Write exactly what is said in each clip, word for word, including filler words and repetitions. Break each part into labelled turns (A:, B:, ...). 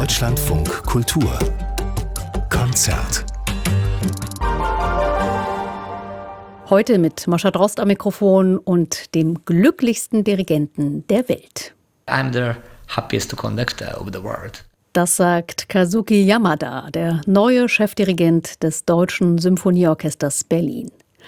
A: Deutschlandfunk Kultur Konzert.
B: Heute mit Moscha Drost am Mikrofon und dem glücklichsten Dirigenten der Welt.
C: I'm the happiest conductor of the world.
B: Das sagt Kazuki Yamada, der neue Chefdirigent des Deutschen Symphonieorchesters Berlin.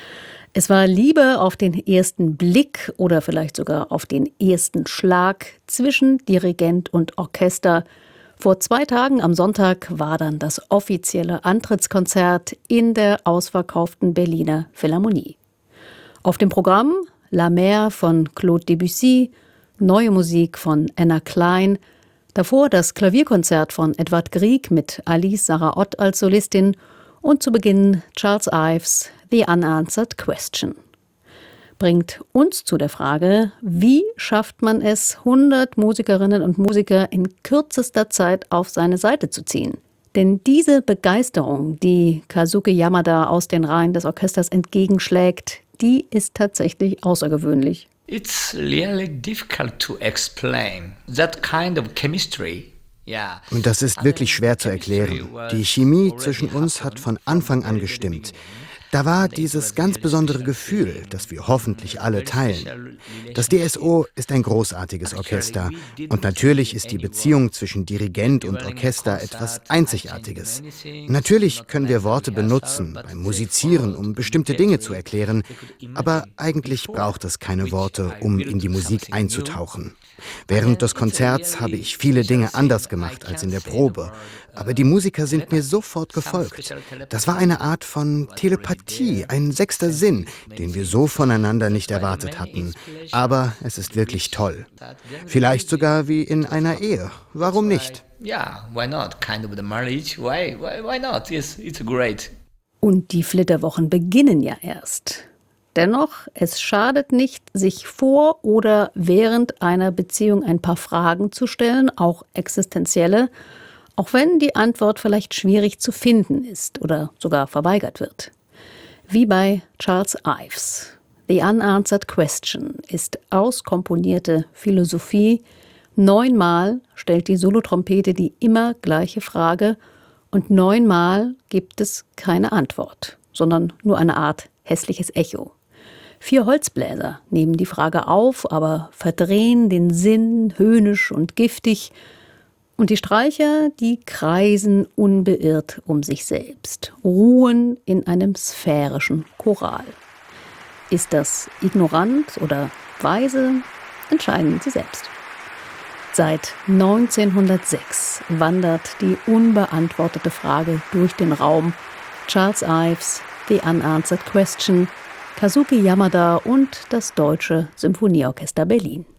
B: Es war Liebe auf den ersten Blick oder vielleicht sogar auf den ersten Schlag zwischen Dirigent und Orchester. Vor zwei Tagen am Sonntag war dann das offizielle Antrittskonzert in der ausverkauften Berliner Philharmonie. Auf dem Programm La Mer von Claude Debussy, neue Musik von Anna Klein, davor das Klavierkonzert von Edvard Grieg mit Alice Sarah-Ott als Solistin und zu Beginn Charles Ives The Unanswered Question. Bringt uns zu der Frage, wie schafft man es, hundert Musikerinnen und Musiker in kürzester Zeit auf seine Seite zu ziehen? Denn diese Begeisterung, die Kazuki Yamada aus den Reihen des Orchesters entgegenschlägt, die ist tatsächlich außergewöhnlich.
C: It's really difficult to explain that kind of chemistry.
D: Und das ist wirklich schwer zu erklären. Die Chemie zwischen uns hat von Anfang an gestimmt. Da war dieses ganz besondere Gefühl, das wir hoffentlich alle teilen. Das D S O ist ein großartiges Orchester. Und natürlich ist die Beziehung zwischen Dirigent und Orchester etwas Einzigartiges. Natürlich können wir Worte benutzen beim Musizieren, um bestimmte Dinge zu erklären. Aber eigentlich braucht es keine Worte, um in die Musik einzutauchen. Während des Konzerts habe ich viele Dinge anders gemacht als in der Probe. Aber die Musiker sind mir sofort gefolgt. Das war eine Art von Telepathie, ein sechster Sinn, den wir so voneinander nicht erwartet hatten. Aber es ist wirklich toll. Vielleicht sogar wie in einer Ehe. Warum nicht?
C: Ja, why not? Kind of the marriage. Why, why, why not? Yes, it's great.
B: Und die Flitterwochen beginnen ja erst. Dennoch, es schadet nicht, sich vor oder während einer Beziehung ein paar Fragen zu stellen, auch existenzielle, auch wenn die Antwort vielleicht schwierig zu finden ist oder sogar verweigert wird. Wie bei Charles Ives. The Unanswered Question ist auskomponierte Philosophie. Neunmal stellt die Solotrompete die immer gleiche Frage und neunmal gibt es keine Antwort, sondern nur eine Art hässliches Echo. Vier Holzbläser nehmen die Frage auf, aber verdrehen den Sinn höhnisch und giftig. Und die Streicher, die kreisen unbeirrt um sich selbst, ruhen in einem sphärischen Choral. Ist das ignorant oder weise? Entscheiden Sie selbst. Seit neunzehnhundertsechs wandert die unbeantwortete Frage durch den Raum. Charles Ives, The Unanswered Question, Kazuki Yamada und das Deutsche Symphonieorchester Berlin.